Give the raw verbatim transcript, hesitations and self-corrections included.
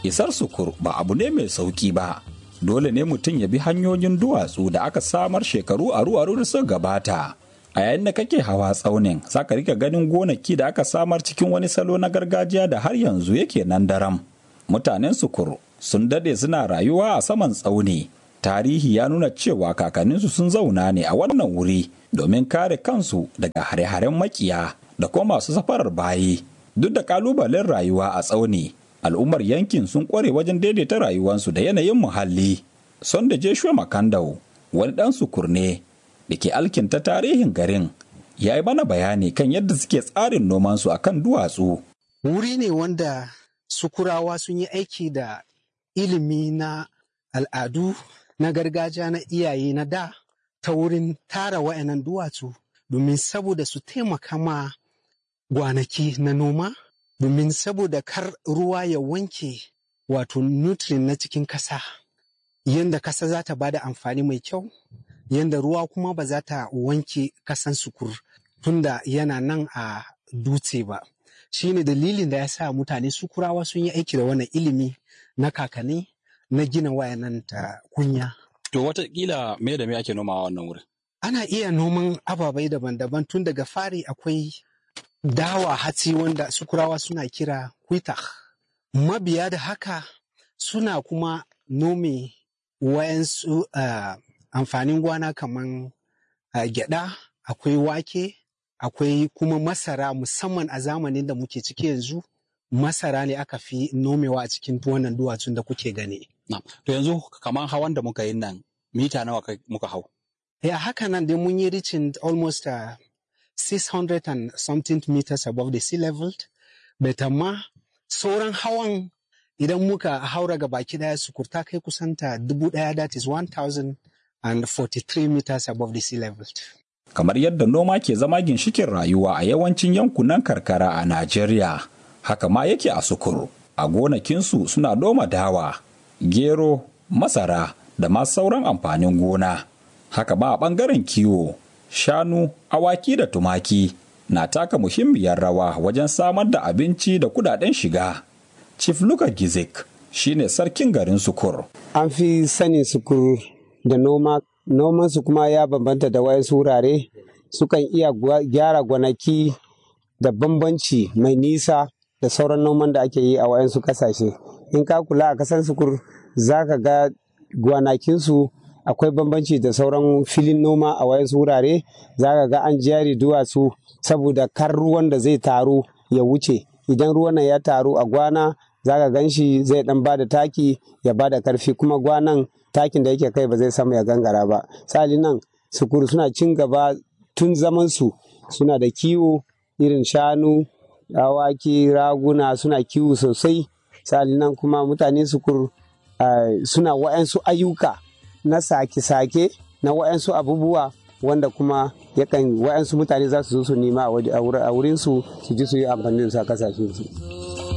Isar Sukur ba abu ne mai sauki ba. Dole ne mutum ya bi hanyoyin duwatsu da aka samar shekaru aru-aru da suka gabata. A yayin da kake hawa tsaunin, za ka rika ganin gonaki da aka samar cikin wani salo na gargajiya da har yanzu yake nan daram. Mutanen Sukur sun dade suna rayuwa a saman tsauni. Tarihi ya nuna cewa kakanninsu sun zauna ne a wannan wuri domin kare kansu daga hare-haren makiya da kuma masu safarar bayi. Duk da kalubalen rayuwa a tsauni, al'ummar yankin sun kware wajen daidaita rayuwarsu da yanayin muhalli. Son da Joshua Makandau, wani ɗan Sukur ne da ke alkinta tarihin garin, ya yi mana bayani kan yadda suke tsarin nomansu akan duwatsu. Wuri ne wanda Sukurawa sun yi aiki da ilimi na al'adu na gargajiya na iyaye na da ta wurin tara wayannan duwatsu domin saboda su taimaka ma gwanaki na noma, domin saboda kar ruwa ya wanke wato nutrient na cikin kasa, yanda kasa za ta bada amfani mai kyau, yanda ruwa kuma ba za ta wanke kasan Sukur tunda yana nan a dutse ba. Shi ne dalilin da ya sa mutane Sukurawa sun yi aiki da wannan ilimi na kakanni na gina wayannan ta kunya. To watakila me da me ake noma a wannan wurin? Ana iya noman ababai daban-daban, tun daga fari akwai dawa hatsi wanda Sukurawa suna kira kwitak. Mabiya da haka suna kuma nome wayansu uh, amfanin gwana kaman uh, gyada, akwai wake, akwai kuma masara, musamman a zamanin da muke ciki yanzu. Masara ne aka fi nomewa a cikin wannan duwatsun da kuke gani. Na, to yanzu kamar hawan da muka yi nan mita nawa muka hau? Ya haka nan dai mun yi reaching almost uh, six hundred and something meters above the sea level. But amma sauran hawan idan muka haura ga baki daya Sukur ta kai kusanta dubu daya, that is one thousand forty-three meters above the sea level. Kamar yadda noma ke zama ginshikin rayuwa a yawancin yankunan karkara a Najeriya, haka ma yake a Sukur. A gonakinsu suna noma dawa, gero, masara da ma sauran amfanin gona. Haka ba a ɓangaren kiwo, shanu, awaki da tumaki na taka muhimmiyar rawa wajen samar da abinci da kudaden shiga. Chief Luka Gizik shine sarkin garin Sukur. An fi sanin Sukur da noma, nomansu kuma ya bambanta da wayansu wurare. Sukan iya gyara gwanaki da bambanci mai nisa da sauran noman da ake yi a wayansu kasashe. In ka kula a kasar Sukur za ka ga gwanakinsu akwai bambanci da sauran filin noma a wayansu wurare. Za ka ga an jari duwatsu saboda kar ruwan da zai taru ya wuce. Idan ruwan nan ya taru a gwana za ka gan shi zai dan bada taki ya bada karfi, kuma gwanan takin da yake kai ba zai samu ya gangara ba. Sali nan Sukur suna cin gaba tun zamansu, suna da kiwo irin shanu, awaki, raguna, suna kiwo sosai. Sali nan kuma mutane Sukur uh, suna wa'yansu ayyuka na sake-sake na wa'yansu abubuwa wanda kuma yakan wa'yansu mutane za su zo su nema a wurinsu su ji su yi amfani da su a kasashensu.